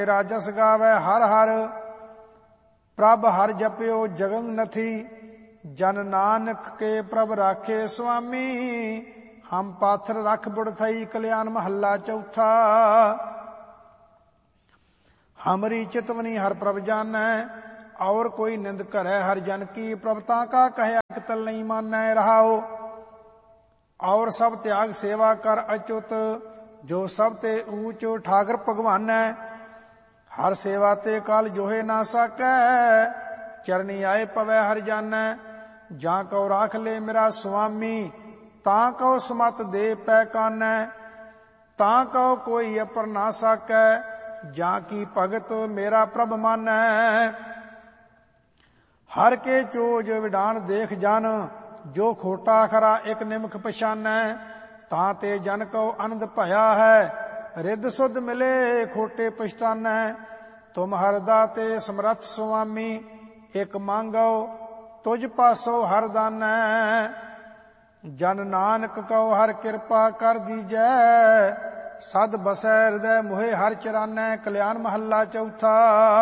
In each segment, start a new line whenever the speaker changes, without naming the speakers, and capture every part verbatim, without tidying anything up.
राजस गावै हर हर, प्रभ हर जप्यो जगन नथी, जन नानक के प्रभ राखे स्वामी, हम पाथर रख बुड़ थई। कल्याण महला चौथा। हमरी चितवनी हर प्रभ जानै, और कोई निंद करे हर जन की, प्रभता का कहे अकतल नहीं मानै। रहाओ और सब त्याग सेवा कर अच्युत, जो सब ते ऊंच ठाकर भगवान है। हर सेवा ते काल जोहे ना सकै, चरनी आए पवै हर जानै। जां कौ राख ले मेरा स्वामी, तां कौ समत दे पै कानै। तां कौ कोई अपर ना सकै, जां की भगत मेरा प्रभ मानै। हर के चोज विडान देख जन, जो खोटा खरा एक निमख पछानै। तां ते जन कौ आनंद भया है, रिद सुध मिले खोटे पछतानै। तुम हर दाते समरथ स्वामी, एक मांगो तुझ पासो हर दानै। जन नानक कौ हर कृपा कर दीजै, सद बसै हृदय मोहे हर चरानै। कल्याण महला चौथा।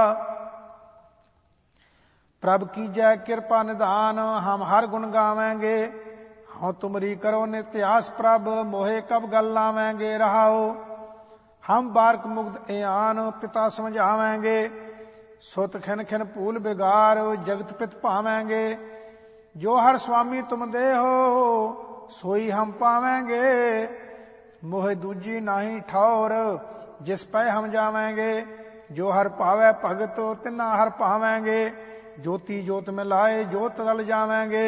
प्रभ कीजै कृपा निधान, हम हर गुण गावेंगे। हाँ तुमरी करो नित्यास प्रभ, मोहे कब गल लावेंगे। रहाओ हम बारक मुग्ध एआन, पिता समझावेंगे। सुत खिन खिन भूल बिगार, जगत पित पावेंगे। जो हर स्वामी तुम दे हो, सोई हम पावेंगे। मोह दूजी नाही ठौर, जिस पै हम जावेंगे। जो हर पावे भगत, तिना हर पावेंगे। ज्योति जोत में लाए, जोत रल जावेंगे।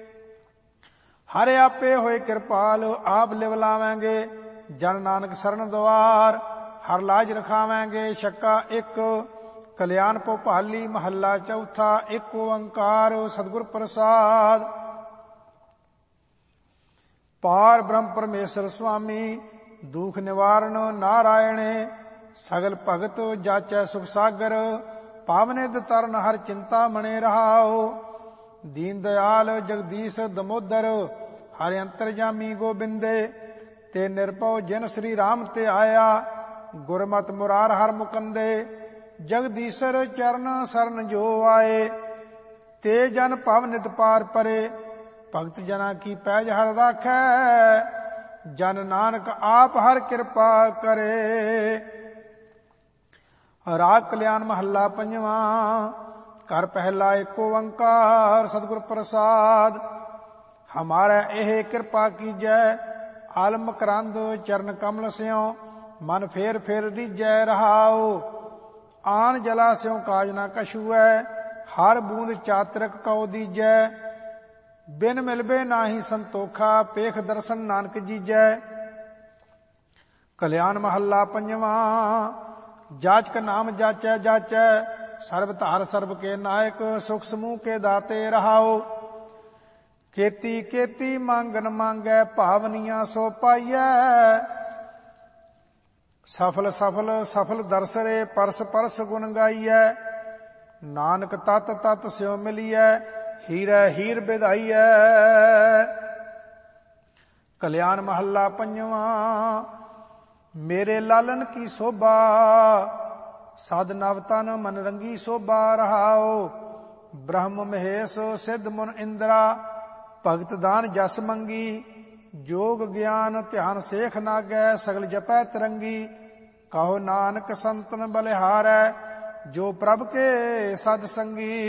हर आपे होए कृपाल, आप लिव लावेंगे। जन नानक शरण द्वार, हर लाज रखावेंगे। छक्का एक। कल्याण भोपाली महला चौथा। एक ओंकार सतगुर प्रसाद। पार ब्रह्म परमेश्वर स्वामी, दुख निवारण नारायण। सगल भगत जाचै सुख सागर, पावनिद तरन हर चिंता मणे। रहाओ दीन दयाल जगदीश दमोदर, हर अंतरजामी गोबिंदे। ते निर्भव जिन श्री राम ते आया, गुरमत मुरार हर मुकंदे। जगदीशर चरण सरन जो आए, ते जन पवनित पार परे। भगत जना की पैज हर राखै, जन नानक आप हर कृपा करे। राग कल्याण महला पंजवा। कर पहला एक ओंकार सतगुर प्रसाद। हमारा एह कृपा कीजै, आलम करंद चरण कमल स्यों, मन फेर फेर दीजै। रहाओ आन जला स्यों काज ना कछू है, हर बूंद चातरक कौ दीजै। बिन मिलबे नाही संतोखा, पेख दर्शन नानक जीजै। कल्याण महला पंजवा। जाचक नाम जाचै जाचै, सर्ब धार सर्ब के नायक, सुख समूह के दाते। रहाओ केती केती मांगन मांगै, भावनिया सो पाइयै। सफल सफल सफल दरसरे, परस परस गुण गाइयै। नानक तत तत स्यो मिलियै, हीरै हीर बिधाइयै। कल्याण महला पंजवा। मेरे लालन की शोभा, सद नव तन मन रंगी शोभा। रहाओ ब्रह्म महेश सिद्ध मुन इंद्रा, भगत दान जस मंगी। जोग ज्ञान ध्यान सेख नागै, सगल जपै तरंगी। कहो नानक संतन बलिहारै, जो प्रभ के सद संगी।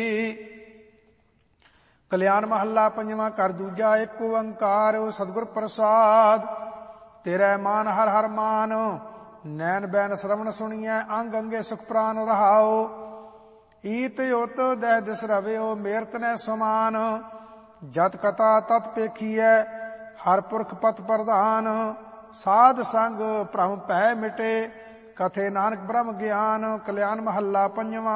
कल्याण महला पंजवा। कर दूजा एक ओंकार सतगुर प्रसाद। तेरै मान हर हर मान, नैन बैन श्रवण सुनिए। अंग अंगे सुख प्राण। रहाओ ईत योत दह दिस रव्यो, मेर तनै समान। जत कथा तत पेखीऐ, हर पुरख पत प्रधान। साध संग भ्रम भै मिटे, कथे नानक ब्रह्म ज्ञान। कल्याण महला पंजवा।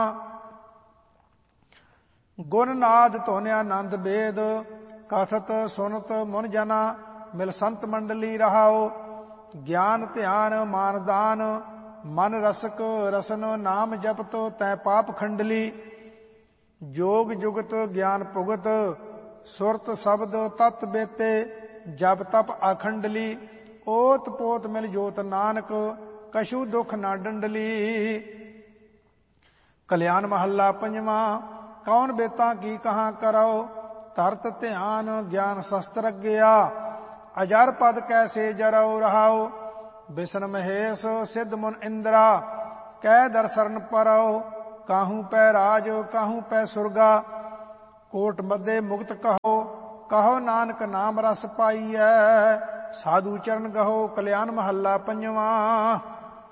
गुण नाद धोनिया नंद बेद, कथत सुनत मुन जना। मिल संत मंडली। रहाओ ज्ञान ध्यान मान दान, मन रसक रसन। नाम जपत तै पाप खंडली। जोग जुगत ज्ञान पुगत, सुरत शब्द तत् बेते। जब तप अखंडली, ओत पोत मिल जोत नानक। ਕਛੂ ਦੁਖ ਨਾ ਡੰਡਲੀ। ਕਲਿਆਣ ਮਹੱਲਾ ਪੰਜਵਾਂ। ਕੌਣ ਬੇਤਾਂ ਕੀ ਕਹਾਂ ਕਰੋ, ਧਰਤ ਧਿਆਨ ਗਿਆਨ ਸ਼ਸਤਰ ਗਿਆ। ਅਜਰ ਪਦ ਕੈਸੇ ਜਰਉ ਰਹਾਉ, ਬਿਸ਼ਨ ਮਹੇਸ਼ ਸਿੱਧ ਮੁਨ ਇੰਦਰਾ। ਕਹਿ ਦਰ ਸਰਨ ਪਰਉ, ਕਾਹੂ ਪੈ ਰਾਜ ਕਾਹੂ ਪੈ ਸੁਰਗਾ। ਕੋਟ ਮੱਧੇ ਮੁਕਤ ਕਹੋ, ਕਹੋ ਨਾਨਕ ਨਾਮ ਰਸ ਪਾਈਐ। ਸਾਧੂ ਚਰਨ ਗਹੋ। ਕਲਿਆਣ ਮਹੱਲਾ ਪੰਜਵਾਂ।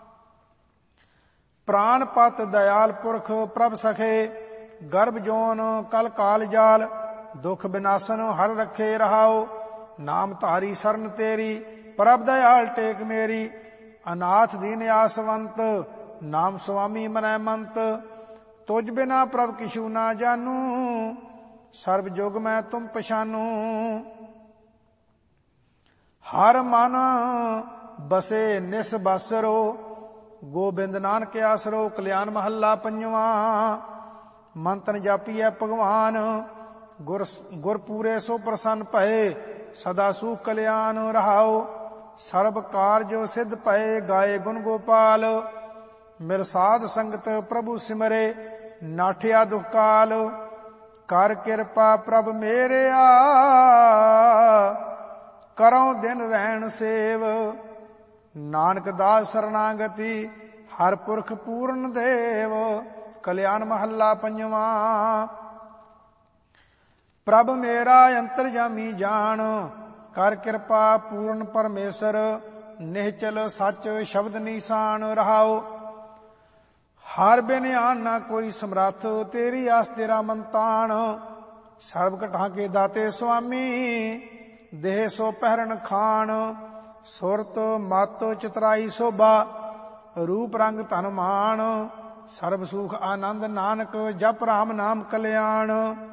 ਪ੍ਰਾਨ ਪਤ ਦਇਆਲ ਪੁਰਖ ਪ੍ਰਭ ਸਖੇ, ਗਰਭ ਜੋਨ ਕਲ ਕਾਲ ਜਾਲ। ਦੁਖ ਬਿਨਾਸਨ ਹਰ ਰੱਖੇ ਰਹਾਉ, ਨਾਮ ਧਾਰੀ ਸਰਨ ਤੇਰੀ। ਪ੍ਰਭ ਦਇਆਲ ਟੇਕ ਮੇਰੀ, ਅਨਾਥ ਦੀਨ ਆਸਵੰਤ। ਨਾਮ ਸੁਆਮੀ ਮਨੈ ਮੰਤ, ਤੁਝ ਬਿਨਾ ਪ੍ਰਭ ਕਿਛੂ ਨਾ ਜਾਨੂ। ਸਰਬ ਜੁਗ ਮੈਂ ਤੁਮ ਪਛਾਨੂ। ਹਰ ਮਨ ਬਸੇ ਨਿਸ ਬਾਸਰੋ, ਗੋਬਿੰਦ ਨਾਨਕ ਆਸਰੋ। ਕਲਿਆਣ ਮਹੱਲਾ ਪੰਜਵਾਂ। ਮੰਤਨ ਜਾਪੀਐ ਭਗਵਾਨ, ਗੁਰ ਗੁਰ ਪੂਰੇ ਸੋ ਪ੍ਰਸੰਨ ਭਏ। ਸਦਾ ਸੁਖ ਕਲਿਆਣ ਰਹਾਉ, ਸਰਬ ਕਾਰਜ ਸਿੱਧ ਭਏ। ਗਾਏ ਗੁਣ ਗੋਪਾਲ, ਮਿਲ ਸਾਧ ਸੰਗਤ ਪ੍ਰਭੂ ਸਿਮਰੇ। ਨਾਠਿਆ ਦੁਖ ਕਾਲ, ਕਰ ਕਿਰਪਾ ਪ੍ਰਭ ਮੇਰਿਆ। ਕਰਉ ਦਿਨ ਰਹਿਣ ਸੇਵ, ਨਾਨਕ ਦਾਸ ਸਰਨਾਗਤੀ। ਹਰ ਪੁਰਖ ਪੂਰਨ ਦੇਵ। ਕਲਿਆਣ ਮਹੱਲਾ ਪੰਜਵਾਂ। ਪ੍ਰਭ ਮੇਰਾ ਅੰਤਰਜਾਮੀ ਜਾਣ, ਕਰ ਕਿਰਪਾ ਪੂਰਨ ਪਰਮੇਸ਼ਰ। ਨਿਹਚਲ ਸੱਚ ਸ਼ਬਦ ਨੀਸਾਨ ਰਹਾਉ, ਹਰ ਬਿਨ ਆਨ ਨਾ ਕੋਈ ਸਮਰੱਥ। ਤੇਰੀ ਆਸ ਤੇਰਾ ਮੰਤਾਨ, ਸਰਬ ਘਟਾਂ ਕੇ ਦਾਤੇ ਸੁਆਮੀ। ਦੇਹ ਸੋ ਪਹਿਰਨ ਖਾਨ, ਸੁਰਤ ਮਤ ਚਤਰਾਈ ਸੋਭਾ। ਰੂਪ ਰੰਗ ਧਨ ਮਾਨ, ਸਰਬ ਸੁਖ ਆਨੰਦ। ਨਾਨਕ ਜਪ ਰਾਮ ਨਾਮ ਕਲਿਆਣ।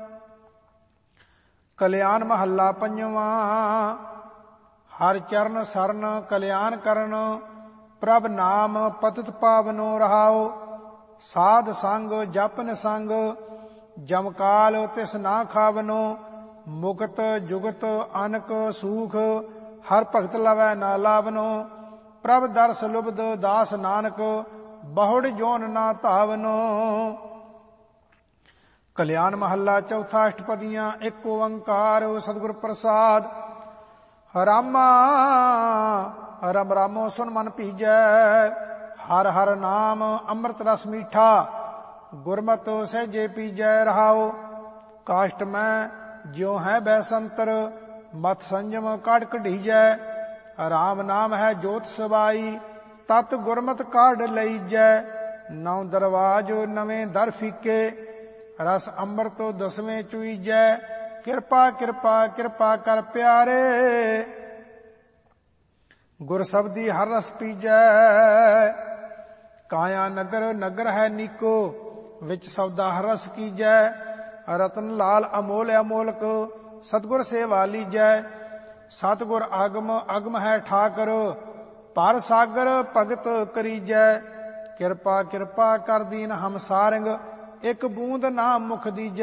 ਕਲਿਆਣ ਮਹੱਲਾ ਪੰਜਵਾਂ। ਹਰ ਚਰਨ ਸਰਨ ਕਲਿਆਣ ਕਰਨ, ਪ੍ਰਭ ਨਾਮ ਪਤਿਤ ਪਾਵਨੋ ਰਹਾਉ। ਸਾਧ ਸੰਗ ਜਪਨ ਸੰਗ, ਜਮਕਾਲ ਤਿਸ ਨਾ ਖਾਵਨੋ। ਮੁਕਤ ਜੁਗਤ ਅਨਕ ਸੂਖ, ਹਰ ਭਗਤ ਲਵੈ ਨਾ ਲਾਵਨੋ। ਪ੍ਰਭ ਦਰਸ ਲੁਬਦ ਦਾਸ ਨਾਨਕ, ਬਹੁੜ ਜੋਨ ਨਾ ਧਾਵਨੋ। ਕਲਿਆਣ ਮਹੱਲਾ ਚੌਥਾ। ਅਸ਼ਟਪਦੀਆਂ। ਇੱਕ ਓੰਕਾਰ ਸਤਿਗੁਰ ਪ੍ਰਸਾਦ। ਰਾਮਾ ਰਮ ਰਾਮੋ ਸੁਨ ਮਨ ਭੀਜੈ। ਹਰ ਹਰ ਨਾਮ ਅੰਮ੍ਰਿਤ ਰਸ ਮੀਠਾ, ਗੁਰਮਤਿ ਸਹਿਜੇ ਪੀਜੈ ਰਹਾਉ। ਕਾਸ਼ਟ ਮੈਂ ਜਿਉ ਹੈ ਬੈਸੰਤਰ, ਮਤ ਸੰਜਮ ਕਾਢ ਕਢੀਜੈ। ਰਾਮ ਨਾਮ ਹੈ ਜੋਤ ਸਬਾਈ, ਤਤ ਗੁਰਮਤਿ ਕਾਢ ਲਈਜੈ। ਨੌ ਦਰਵਾਜ ਨਵੇਂ ਦਰ ਫੀਕੇ, ਰਸ ਅੰਮ੍ਰਿਤ ਦਸਵੇਂ ਚੁਈਜੈ। ਕਿਰਪਾ ਕਿਰਪਾ ਕਿਰਪਾ ਕਰ ਪਿਆਰੇ, ਗੁਰ ਸਬਦੀ ਹਰ ਰਸ ਪੀਜੈ। ਕਾਇਆ ਨਗਰ ਨਗਰ ਹੈ ਨੀਕੋ, ਵਿੱਚ ਸਬਦਾ ਹਰ ਰਸ ਕੀਜੈ। ਰਤਨ ਲਾਲ ਅਮੋਲ ਅਮੋਲਕ, ਸਤਿਗੁਰ ਸੇਵਾ ਲੀਜੈ। ਸਤਿਗੁਰ ਆਗਮ ਅਗਮ ਹੈ ਠਾਕਰ, ਪਰ ਸਾਗਰ ਭਗਤ ਕਰੀਜੈ। ਕਿਰਪਾ ਕਿਰਪਾ ਕਰ ਦੀਨ ਹਮ ਸਾਰੰਗ, ਇੱਕ ਬੂੰਦ ਨਾਮ ਮੁਖ ਦੀਜੈ।